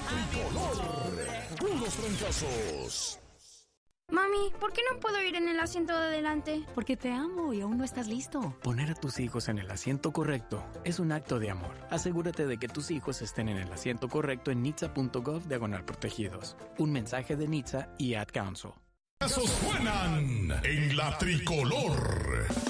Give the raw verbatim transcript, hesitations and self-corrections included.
tricolor. Puros fracasos. Mami, ¿por qué no puedo ir en el asiento de adelante? Porque te amo y aún no estás listo. Poner a tus hijos en el asiento correcto es un acto de amor. Asegúrate de que tus hijos estén en el asiento correcto en nitsa punto gov diagonal protegidos. Un mensaje de Nitsa y Ad Council. Fracasos suenan en la tricolor.